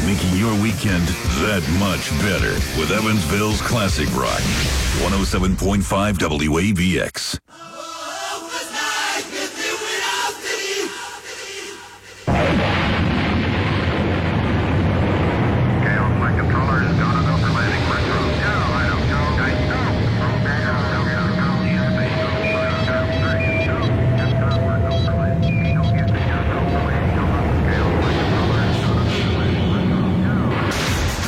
making your weekend that much better with Evansville's Classic Rock. 107.5 WAVX.